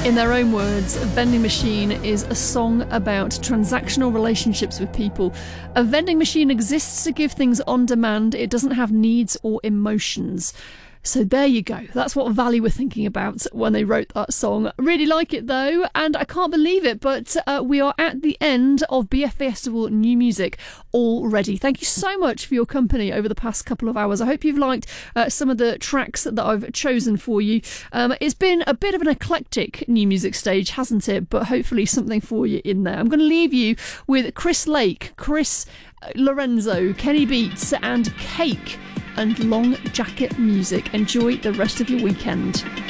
In their own words, Vending Machine is a song about transactional relationships with people. A vending machine exists to give things on demand. It doesn't have needs or emotions. So there you go. That's what Valley were thinking about when they wrote that song. Really like it though, and I can't believe it, but we are at the end of BF Festival New Music already. Thank you so much for your company over the past couple of hours. I hope you've liked some of the tracks that I've chosen for you. It's been a bit of an eclectic new music stage, hasn't it? But hopefully something for you in there. I'm going to leave you with Chris Lake, Chris Lorenzo, Kenny Beats and Cake and Long Jacket Music. Enjoy the rest of your weekend.